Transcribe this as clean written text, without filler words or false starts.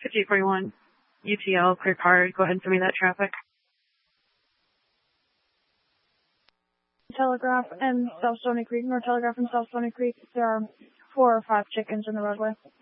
5841 UTL, clear card. Go ahead and send me that traffic. Telegraph and South Stony Creek, North Telegraph and South Stony Creek. There are 4 or 5 chickens in the roadway.